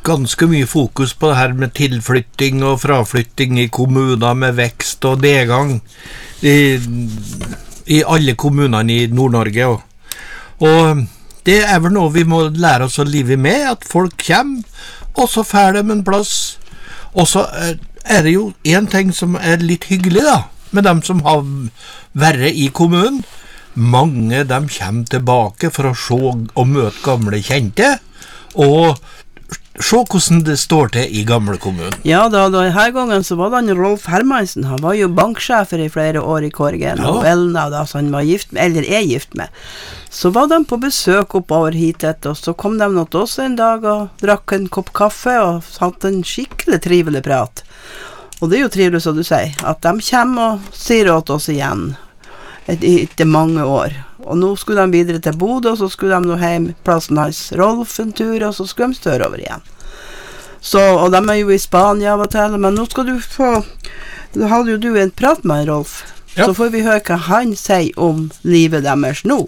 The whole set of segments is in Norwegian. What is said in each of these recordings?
ganske mye fokus på det her med tilflytting og fraflytting I kommuner med vekst og nedgang I alle kommunene I Nord-Norge og det vel noe vi må lære oss å leve med, at folk kommer og så får de en plass og så det jo en ting som litt hyggelig da med dem som har vært I kommunen. Mange dem kommer tilbake for å se og møte gamle kjente og se hvordan det står til I gamle kommunen. Ja, denne gangen så var det Rolf Hermansen. Han var jo banksjefer I flere år I Korgen, og Elna, da, så han var gift med, eller gift med. Så var de på besøk oppover hit etter, og så kom de nå til oss en dag og drakk en kopp kaffe og satt en skikkelig trivelig prat. Og det jo trivelig, som du sier, at de kommer og sier åt oss igjen etter mange år. Og nå skulle de videre til Bodø, og så skulle de nå hjem plassen hans Rolf en tur, og så skulle de støre over igjen. Så, og de jo I Spania av og til, men nå skal du få, da hadde jo du en prat med Rolf, så får vi høre hva han sier om livet deres nå.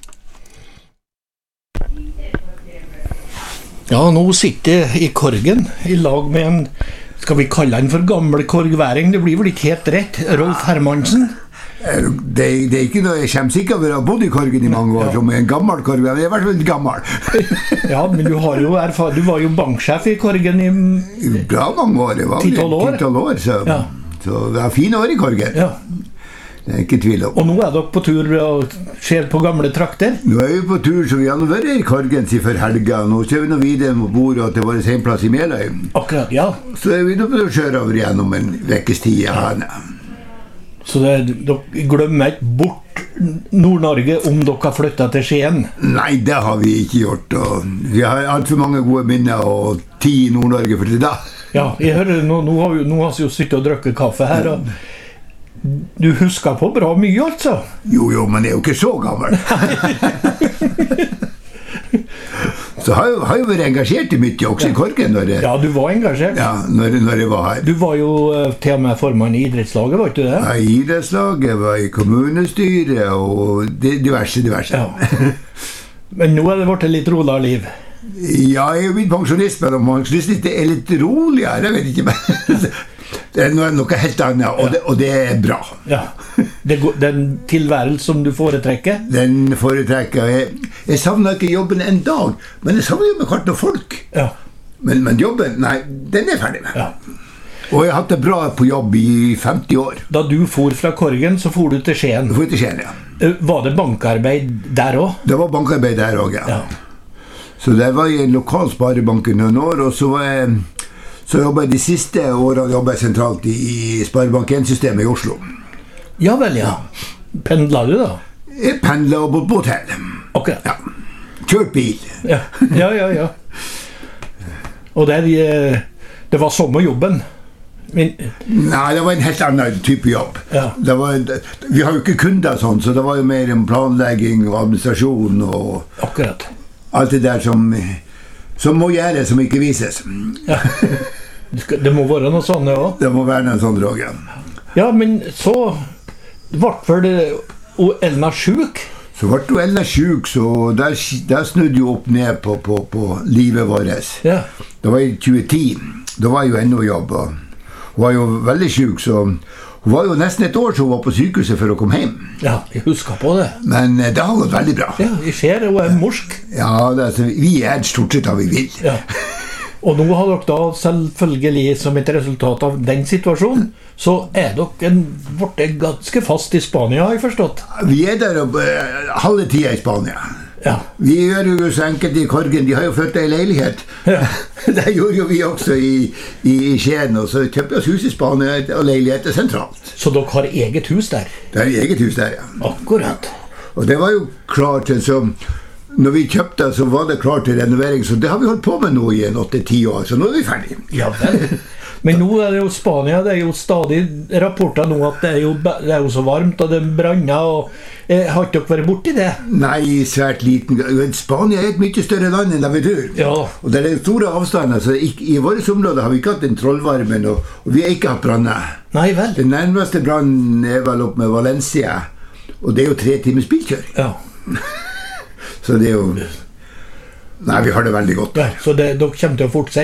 Ja, nå sitter jeg I Korgen I lag med en, skal vi kalle han for gamle korgværing, det blir vel ikke helt rett, Rolf Hermansen. Det ikke noe, jeg kommer sikkert over å ha bodd I Korgen I mange år, som en gammel korgværing, jeg vært veldig gammel. Ja, men du har jo erfaring, du var jo banksjef I Korgen I bra mange år, det var 10-12 år, så det var fine år I Korgen. Ja. Det ikke tvil om. Og nå dere på tur og ser på gamle trakter? Nå vi på tur, så vi har nå vært I Korgen for helga. Nå ser vi nå videre mot bordet til vår heimplass I Meløy. Akkurat, ja. Så vi nå på å kjøre over igjen om en vekkes tid. Ja. Så dere glemmer ikke bort Nord-Norge om dere har flyttet til Skien? Nei, det har vi ikke gjort. Og vi har alt for mange gode minner og tid I Nord-Norge for det da. Ja, jeg hører, nå har vi jo sittet og drukket kaffe her, og du husker på bra mye, altså? Jo, men jeg jo ikke så gammel. Så har jo vært engasjert I mye også I Korgen. Ja, du var engasjert. Ja, når jeg var her. Du var jo til og med formann I idrettslaget, var ikke det? Ja, I idrettslaget, var I kommunestyret og diverse. Ja. Men nå det vært litt roligere liv. Ja, jeg jo blitt pensjonist, men pensjonist litt roligere, jeg vet ikke, men det noe helt annet, og det bra. Ja, den tilværelse som du foretrekker? Den foretrekker jeg savner ikke jobben en dag, men jeg savner jo med kvart noen folk. Ja. Men jobben, nei, den ferdig med. Ja. Og jeg har hatt det bra på jobb I 50 år. Da du for fra Korgen, så for du til Skien? Jeg for til Skien, ja. Var det bankarbeid der også? Det var bankarbeid der også, ja. Så det var I en lokal sparebank I noen år, og så jobbet jeg de siste årene sentralt I Sparebank1-systemet I Oslo. Ja vel, ja. Pendlet du da? Jeg pendlet og bodde på hotell. Ok. Ja. Kjørt bil. Ja. Og det var sommerjobben? Nei, det var en helt annen type jobb. Ja. Vi har jo ikke kunder sånn, så det var jo mer en planlegging og administrasjon og akkurat. Alt det der som må gjøres, som ikke vises. Ja. Det må være noe sånn, ja. Det må være noe sånn, ja. Ja, men så ble det Elna syk? Så ble Elna syk, så der snudde jo opp ned på livet vårt. Ja. Det var I 2010. Da var jo enda jobb, og hun var jo veldig syk, så hun var jo nesten et år så hun var på sykehuset for å komme hjem. Ja, jeg husker på det. Men det har gått veldig bra. Ja, jeg ser hun morsk. Ja, vi stort sett hva vi vil. Ja. Og nå har dere da selvfølgelig som et resultat av den situasjonen, så dere blitt ganske fast I Spania, har jeg forstått. Vi der halve tida I Spania. Ja. Vi gjør jo så enkelt I Korgen, de har jo flyttet I leilighet. Ja. Det gjorde jo vi også I Skien, og så kjøpte vi oss hus I Spania og leilighet sentralt. Så dere har eget hus der? Det eget hus der, ja. Akkurat. Og det var jo klart til, så når vi kjøpte, så var det klart til renovering, så det har vi holdt på med nå I 8-10 år, så nå vi ferdig. Ja vel. Men nå det jo Spania, det jo stadig rapporter nå at det jo så varmt, og det branner, og har ikke dere vært borti det? Nei, svært liten. Spania et mye større land enn det vi tror. Ja. Og det store avstander, så I vårt område har vi ikke hatt den trollvarmen, og vi har ikke hatt branner. Nei vel. Den nærmeste brannen vel opp med Valencia, og det jo 3 timers bilkjøring. Ja. Så det jo... Nei, vi har det veldig godt der. Ja, så dere kommer til å fortsette?